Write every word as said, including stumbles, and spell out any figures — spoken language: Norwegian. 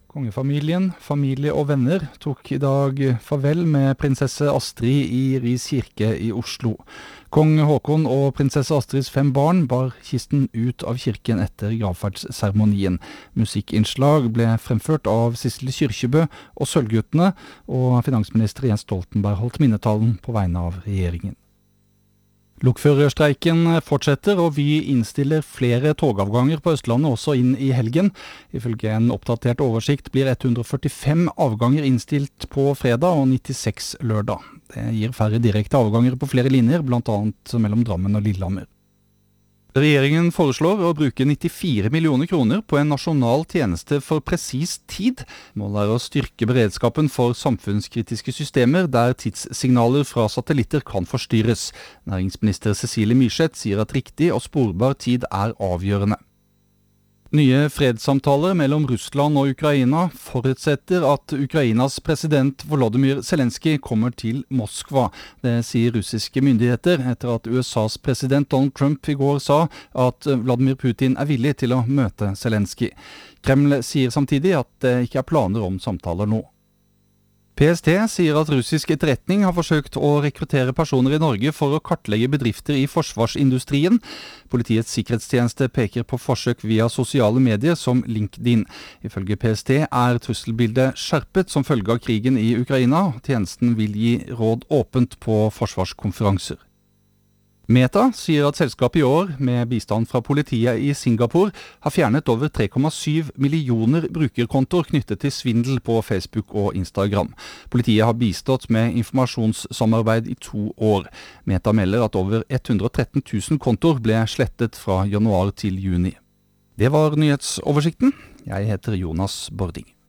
Kongefamilien, familie og venner tok i dag farvel med prinsesse Astrid i Ris kirke i Oslo. Kong Håkon og prinsesse Astrids fem barn bar kisten ut av kirken etter gravferdsseremonien. Musikkinnslag ble fremført av Sissel Kyrkjebø og Sølvguttene, og finansminister Jens Stoltenberg holdt minnetalen på vegne av regjeringen. Lokførerstreiken fortsetter, og Vy innstiller flere togavganger på Østlandet også inn i helgen. Ifølge en oppdatert oversikt blir ett hundre og førtifem avganger innstilt på fredag og nittiseks lørdag. Det gir færre direkte avganger på flere linjer, blant annet mellom Drammen og Lillehammer. Regjeringen foreslår å bruke nittifire millioner kroner på en nasjonal tjeneste for presis tid. Målet er å styrke beredskapen for samfunnskritiske systemer der tidssignaler fra satellitter kan forstyrres. Næringsminister Cecilie Myrseth sier at riktig og sporbar tid er avgjørende. Nye fredssamtaler mellom Russland og Ukraina forutsetter at Ukrainas president Volodymyr Zelensky kommer til Moskva. Det sier russiske myndigheter etter at U S A's president Donald Trump i går sa at Vladimir Putin er villig til å møte Zelensky. Kreml sier samtidig at det ikke er planer om samtaler nå. P S T sier at russisk etterretning har forsøkt å rekruttere personer i Norge for å kartlegge bedrifter i forsvarsindustrien. Politiets sikkerhetstjeneste peker på forsøk via sosiale medier som LinkedIn. Ifølge P S T er trusselbildet skjerpet som følge av krigen i Ukraina. Tjenesten vil gi råd åpent på forsvarskonferanser. Meta sier at selskapet i år, med bistand fra politiet i Singapore, har fjernet over tre komma syv millioner brukerkontoer knyttet til svindel på Facebook og Instagram. Politiet har bistått med informasjonssamarbeid i to år. Meta melder at over hundre og tretten tusen kontoer ble slettet fra januar til juni. Det var nyhetsoversikten. Jeg heter Jonas Bording.